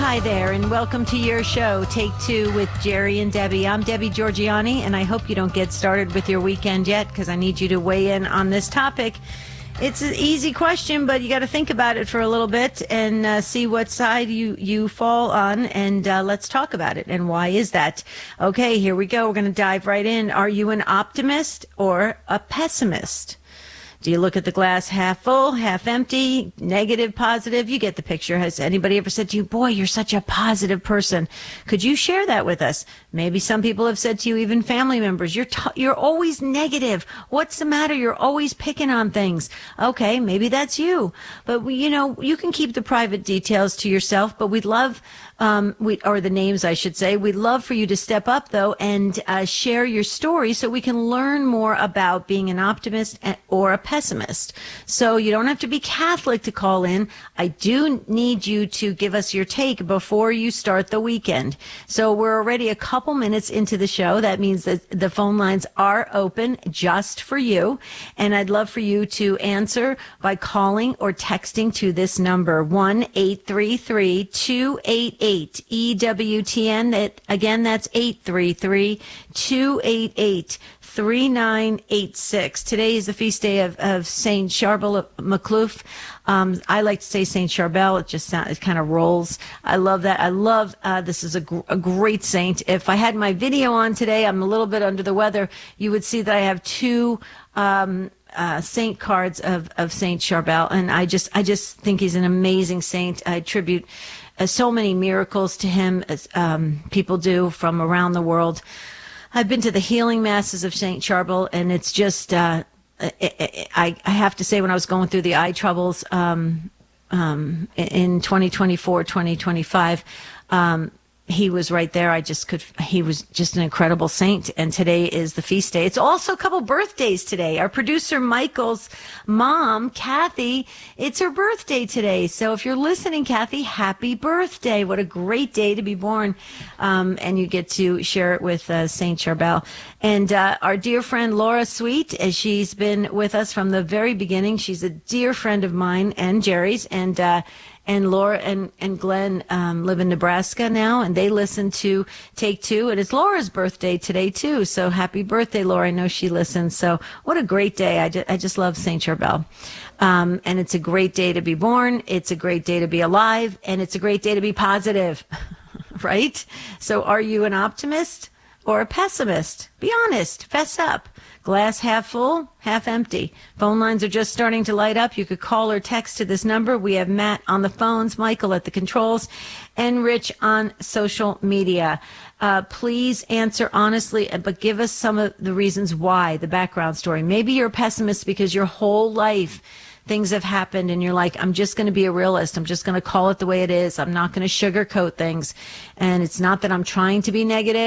Hi there, and welcome to your show, Take Two with Jerry and Debbie. I'm Debbie Georgianni, and I hope you don't get started with your weekend yet, because I need you to weigh in on this topic. It's an easy question, but you got to think about it for a little bit and see what side you fall on, and let's talk about it. And why is that? Okay, here we go. We're going to dive right in. Are you an optimist or a pessimist? Do you look at the glass half full, half empty, negative, positive? You get the picture. Has anybody ever said to you, boy, you're such a positive person? Could you share that with us? Maybe some people have said to you, even family members, you're always negative. What's the matter? You're always picking on things. Okay, maybe that's you. But, you can keep the private details to yourself, but we'd love, or the names, I should say. We'd love for you to step up, though, and share your story so we can learn more about being an optimist or a pessimist. So you don't have to be Catholic to call in. I do need you to give us your take before you start the weekend. So we're already a couple minutes into the show. That means that the phone lines are open just for you. And I'd love for you to answer by calling or texting to this number, 1-833-288-EWTN. Again, that's 833-288-3986. Today is the feast day of Saint Charbel Macluf. I like to say Saint Charbel. It kind of rolls. I love that. I love, this is a great saint. If I had my video on today, I'm a little bit under the weather. You would see that I have two, saint cards of Saint Charbel. And I just think he's an amazing saint. I attribute so many miracles to him, as people do from around the world. I've been to the healing masses of Saint Charbel, and it's just, I have to say, when I was going through the eye troubles in 2024, 2025, he was right there. He was just an incredible saint. And today is the feast day. It's also a couple birthdays today. Our producer Michael's mom, Kathy, it's her birthday today. So if you're listening, Kathy, happy birthday. What a great day to be born. And you get to share it with Saint Charbel. And our dear friend Laura Sweet, as she's been with us from the very beginning. She's a dear friend of mine and Jerry's. And Laura and Glenn live in Nebraska now, and they listen to Take Two. And it's Laura's birthday today, too. So happy birthday, Laura. I know she listens. So what a great day. I just love St. Charbel. And it's a great day to be born. It's a great day to be alive. And it's a great day to be positive, right? So are you an optimist or a pessimist? Be honest. Fess up. Glass half full, half empty. Phone lines are just starting to light up. You could call or text to this number. We have Matt on the phones, Michael at the controls, and Rich on social media. Please answer honestly, but give us some of the reasons why, the background story. Maybe you're a pessimist because your whole life things have happened and you're like, I'm just going to be a realist. I'm just going to call it the way it is. I'm not going to sugarcoat things. And it's not that I'm trying to be negative.